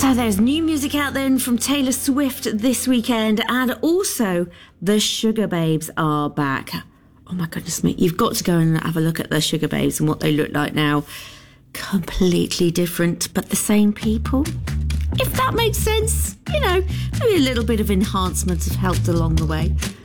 So there's new music out then from Taylor Swift this weekend, and also the Sugar Babes are back. Oh my goodness me, you've got to go and have a look at the Sugar Babes and what they look like now. Completely different, but the same people. If that makes sense, you know, maybe a little bit of enhancement have helped along the way.